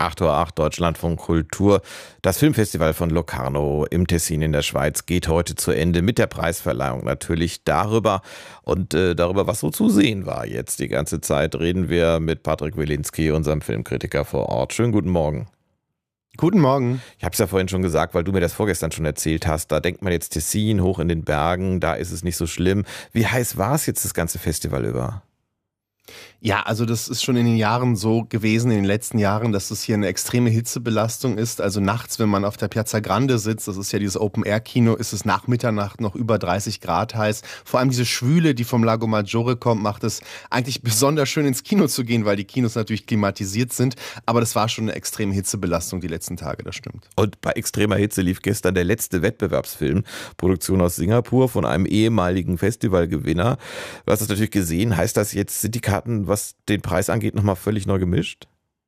8:08 Uhr, Deutschlandfunk Kultur. Das Filmfestival von Locarno im Tessin in der Schweiz geht heute zu Ende mit der Preisverleihung natürlich darüber. Und darüber, was so zu sehen war jetzt die ganze Zeit, reden wir mit Patrick Wilinski, unserem Filmkritiker vor Ort. Schönen guten Morgen. Guten Morgen. Ich habe es ja vorhin schon gesagt, weil du mir das vorgestern schon erzählt hast. Da denkt man jetzt Tessin, hoch in den Bergen, da ist es nicht so schlimm. Wie heiß war es jetzt das ganze Festival über? Ja, also das ist schon in den Jahren so gewesen, in den letzten Jahren, dass es hier eine extreme Hitzebelastung ist. Also nachts, wenn man auf der Piazza Grande sitzt, das ist ja dieses Open-Air-Kino, ist es nach Mitternacht noch über 30 Grad heiß. Vor allem diese Schwüle, die vom Lago Maggiore kommt, macht es eigentlich besonders schön ins Kino zu gehen, weil die Kinos natürlich klimatisiert sind. Aber das war schon eine extreme Hitzebelastung die letzten Tage, das stimmt. Und bei extremer Hitze lief gestern der letzte Wettbewerbsfilm, Produktion aus Singapur von einem ehemaligen Festivalgewinner. Du hast das natürlich gesehen. Heißt das jetzt, sind die Karten, was den Preis angeht, nochmal völlig neu gemischt?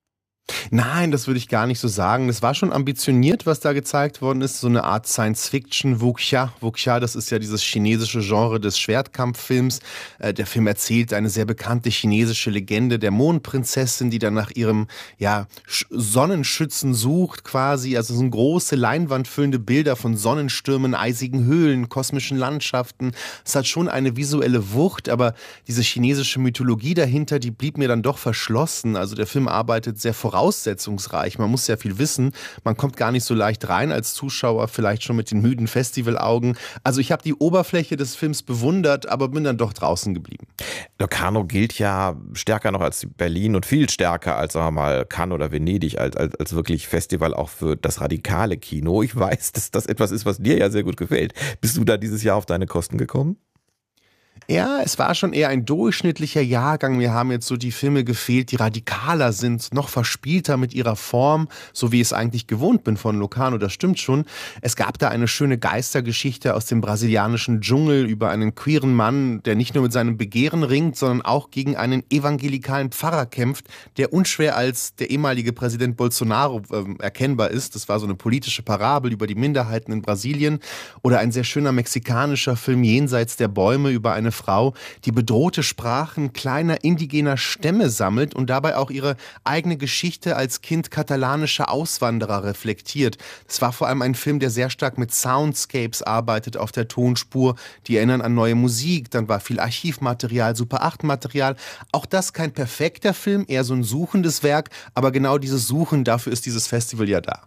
Nein, das würde ich gar nicht so sagen. Es war schon ambitioniert, was da gezeigt worden ist. So eine Art Science-Fiction, Wuxia. Wuxia, das ist ja dieses chinesische Genre des Schwertkampffilms. Der Film erzählt eine sehr bekannte chinesische Legende der Mondprinzessin, die dann nach ihrem Sonnenschützen sucht quasi. Also so eine große Leinwand füllende Bilder von Sonnenstürmen, eisigen Höhlen, kosmischen Landschaften. Es hat schon eine visuelle Wucht, aber diese chinesische Mythologie dahinter, die blieb mir dann doch verschlossen. Also der Film arbeitet sehr voraussetzungsreich. Man muss sehr viel wissen. Man kommt gar nicht so leicht rein als Zuschauer, vielleicht schon mit den müden Festivalaugen. Also ich habe die Oberfläche des Films bewundert, aber bin dann doch draußen geblieben. Locarno gilt ja stärker noch als Berlin und viel stärker als, sagen wir mal, Cannes oder Venedig, als wirklich Festival auch für das radikale Kino. Ich weiß, dass das etwas ist, was dir ja sehr gut gefällt. Bist du da dieses Jahr auf deine Kosten gekommen? Ja, es war schon eher ein durchschnittlicher Jahrgang. Mir haben jetzt so die Filme gefehlt, die radikaler sind, noch verspielter mit ihrer Form, so wie ich es eigentlich gewohnt bin von Locarno, das stimmt schon. Es gab da eine schöne Geistergeschichte aus dem brasilianischen Dschungel über einen queeren Mann, der nicht nur mit seinem Begehren ringt, sondern auch gegen einen evangelikalen Pfarrer kämpft, der unschwer als der ehemalige Präsident Bolsonaro erkennbar ist. Das war so eine politische Parabel über die Minderheiten in Brasilien. Oder ein sehr schöner mexikanischer Film Jenseits der Bäume über eine Frau, die bedrohte Sprachen kleiner indigener Stämme sammelt und dabei auch ihre eigene Geschichte als Kind katalanischer Auswanderer reflektiert. Es war vor allem ein Film, der sehr stark mit Soundscapes arbeitet auf der Tonspur, die erinnern an neue Musik, dann war viel Archivmaterial, Super-8-Material. Auch das kein perfekter Film, eher so ein suchendes Werk, aber genau dieses Suchen, dafür ist dieses Festival ja da.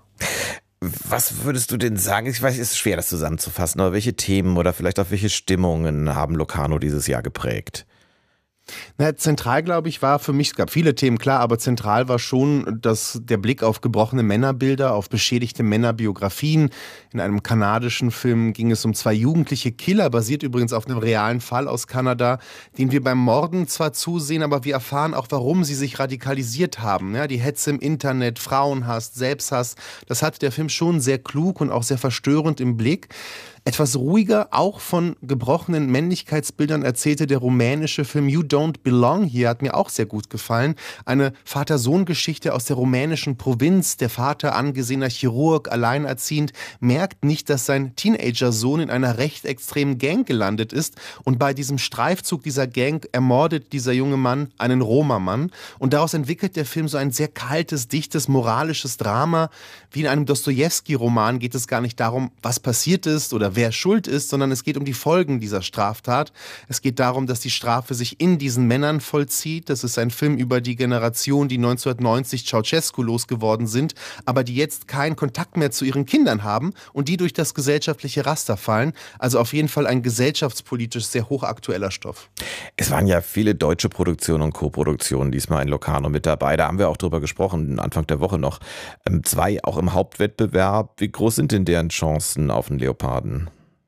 Was würdest du denn sagen? Ich weiß, es ist schwer, das zusammenzufassen, aber welche Themen oder vielleicht auch welche Stimmungen haben Locarno dieses Jahr geprägt? Na, zentral, glaube ich, war für mich, es gab viele Themen, klar, aber zentral war schon der Blick auf gebrochene Männerbilder, auf beschädigte Männerbiografien. In einem kanadischen Film ging es um 2 jugendliche Killer, basiert übrigens auf einem realen Fall aus Kanada, den wir beim Morden zwar zusehen, aber wir erfahren auch, warum sie sich radikalisiert haben. Ja, die Hetze im Internet, Frauenhass, Selbsthass, das hatte der Film schon sehr klug und auch sehr verstörend im Blick. Etwas ruhiger, auch von gebrochenen Männlichkeitsbildern erzählte der rumänische Film You Don't Belong Here, hat mir auch sehr gut gefallen. Eine Vater-Sohn-Geschichte aus der rumänischen Provinz. Der Vater, angesehener Chirurg, alleinerziehend, merkt nicht, dass sein Teenager-Sohn in einer rechtsextremen Gang gelandet ist. Und bei diesem Streifzug dieser Gang ermordet dieser junge Mann einen Roma-Mann. Und daraus entwickelt der Film so ein sehr kaltes, dichtes, moralisches Drama. Wie in einem Dostojewski-Roman geht es gar nicht darum, was passiert ist oder wer schuld ist, sondern es geht um die Folgen dieser Straftat. Es geht darum, dass die Strafe sich in diesen Männern vollzieht. Das ist ein Film über die Generation, die 1990 Ceausescu losgeworden sind, aber die jetzt keinen Kontakt mehr zu ihren Kindern haben und die durch das gesellschaftliche Raster fallen. Also auf jeden Fall ein gesellschaftspolitisch sehr hochaktueller Stoff. Es waren ja viele deutsche Produktionen und Co-Produktionen diesmal in Locarno mit dabei. Da haben wir auch drüber gesprochen, Anfang der Woche noch. 2 auch im Hauptwettbewerb. Wie groß sind denn deren Chancen auf den Leoparden?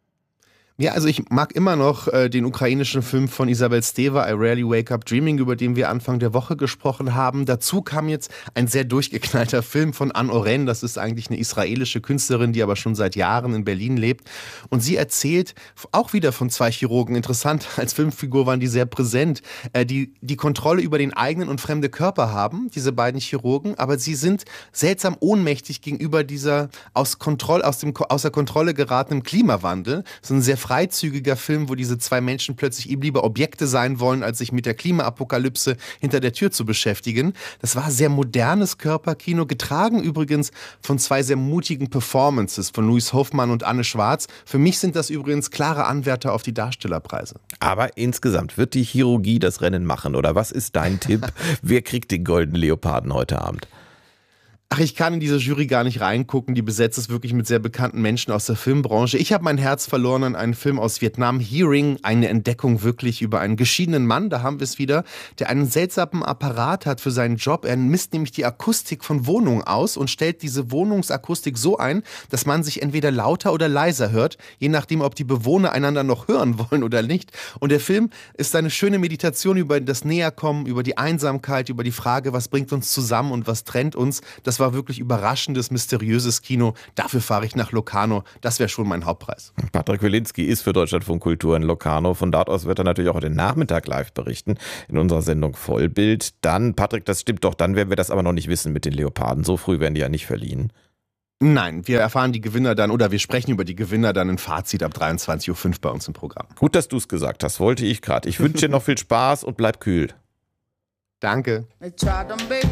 Ja, also ich mag immer noch den ukrainischen Film von Isabel Steva, I Rarely Wake Up Dreaming, über den wir Anfang der Woche gesprochen haben. Dazu kam jetzt ein sehr durchgeknallter Film von Anne Oren. Das ist eigentlich eine israelische Künstlerin, die aber schon seit Jahren in Berlin lebt. Und sie erzählt auch wieder von 2 Chirurgen. Interessant, als Filmfigur waren die sehr präsent, die Kontrolle über den eigenen und fremde Körper haben, diese beiden Chirurgen. Aber sie sind seltsam ohnmächtig gegenüber dieser außer Kontrolle geratenen Klimawandel. Das ist ein sehr freizügiger Film, wo diese zwei Menschen plötzlich eben lieber Objekte sein wollen, als sich mit der Klimaapokalypse hinter der Tür zu beschäftigen. Das war sehr modernes Körperkino, getragen übrigens von zwei sehr mutigen Performances von Louis Hofmann und Anne Schwarz. Für mich sind das übrigens klare Anwärter auf die Darstellerpreise. Aber insgesamt wird die Chirurgie das Rennen machen, oder was ist dein Tipp? Wer kriegt den Goldenen Leoparden heute Abend? Ach, ich kann in diese Jury gar nicht reingucken. Die besetzt ist wirklich mit sehr bekannten Menschen aus der Filmbranche. Ich habe mein Herz verloren an einen Film aus Vietnam, Hearing, eine Entdeckung wirklich über einen geschiedenen Mann, da haben wir es wieder, der einen seltsamen Apparat hat für seinen Job. Er misst nämlich die Akustik von Wohnungen aus und stellt diese Wohnungsakustik so ein, dass man sich entweder lauter oder leiser hört, je nachdem, ob die Bewohner einander noch hören wollen oder nicht. Und der Film ist eine schöne Meditation über das Näherkommen, über die Einsamkeit, über die Frage, was bringt uns zusammen und was trennt uns. Das war wirklich überraschendes, mysteriöses Kino. Dafür fahre ich nach Locarno. Das wäre schon mein Hauptpreis. Patrick Wilinski ist für Deutschlandfunk Kultur in Locarno. Von dort aus wird er natürlich auch heute Nachmittag live berichten in unserer Sendung Vollbild. Dann, Patrick, das stimmt doch, dann werden wir das aber noch nicht wissen mit den Leoparden. So früh werden die ja nicht verliehen. Nein, wir erfahren die Gewinner dann oder wir sprechen über die Gewinner dann in Fazit ab 23.05 Uhr bei uns im Programm. Gut, dass du es gesagt hast, wollte ich gerade. Ich wünsche dir noch viel Spaß und bleib kühl. Danke.